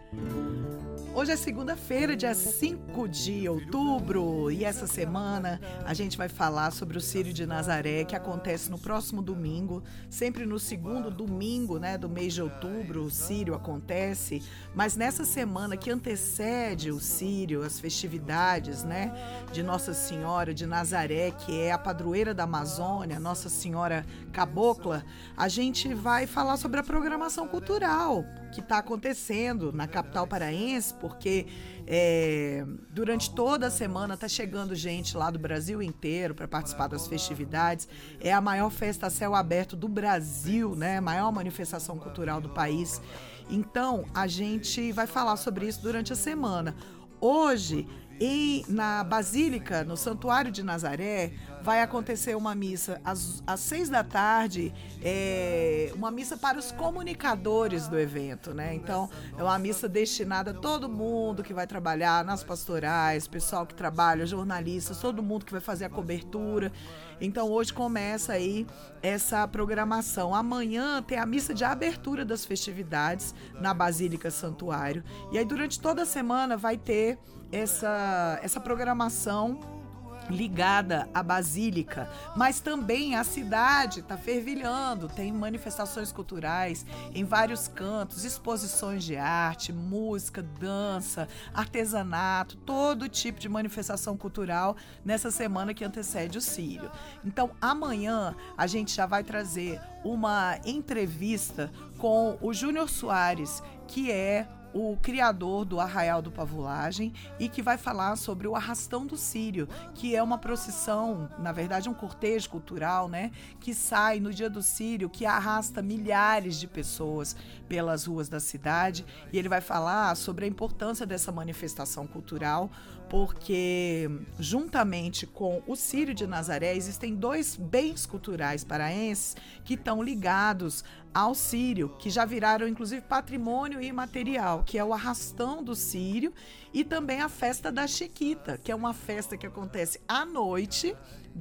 Hoje é segunda-feira, dia 5 de outubro, e essa semana a gente vai falar sobre o Círio de Nazaré, que acontece no próximo domingo, sempre no segundo domingo, do mês de outubro, o Círio acontece, mas nessa semana que antecede o Círio, as festividades, de Nossa Senhora de Nazaré, que é a padroeira da Amazônia, Nossa Senhora Cabocla, a gente vai falar sobre a programação cultural que está acontecendo na capital paraense, porque durante toda a semana está chegando gente lá do Brasil inteiro para participar das festividades. É a maior festa a céu aberto do Brasil, a maior manifestação cultural do país. Então, a gente vai falar sobre isso durante a semana. Hoje, na Basílica, no Santuário de Nazaré, vai acontecer uma missa às 6 da tarde, uma missa para os comunicadores do evento, Então, é uma missa destinada a todo mundo que vai trabalhar nas pastorais, pessoal que trabalha, jornalistas, todo mundo que vai fazer a cobertura. Então, hoje começa aí essa programação. Amanhã tem a missa de abertura das festividades na Basílica Santuário. E aí, durante toda a semana, vai ter essa programação ligada à Basílica, mas também a cidade está fervilhando, tem manifestações culturais em vários cantos, exposições de arte, música, dança, artesanato, todo tipo de manifestação cultural nessa semana que antecede o Círio. Então, amanhã a gente já vai trazer uma entrevista com o Júnior Soares, que é o criador do Arraial do Pavulagem, e que vai falar sobre o Arrastão do Círio, que é uma procissão, na verdade um cortejo cultural, que sai no dia do Círio, que arrasta milhares de pessoas pelas ruas da cidade, e ele vai falar sobre a importância dessa manifestação cultural, porque juntamente com o Círio de Nazaré existem dois bens culturais paraenses que estão ligados ao Círio, que já viraram inclusive patrimônio imaterial, que é o Arrastão do Círio e também a Festa da Chiquita, que é uma festa que acontece à noite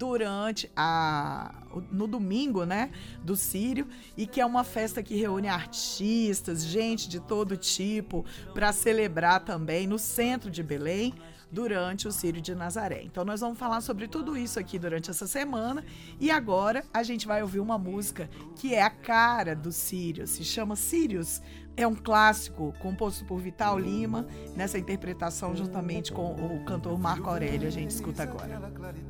no domingo, do Círio, e que é uma festa que reúne artistas, gente de todo tipo, para celebrar também no centro de Belém, durante o Círio de Nazaré. Então nós vamos falar sobre tudo isso aqui durante essa semana, e agora a gente vai ouvir uma música que é a cara do Círio, se chama Círios, é um clássico composto por Vital Lima, nessa interpretação juntamente com o cantor Marco Aurélio. A gente escuta agora.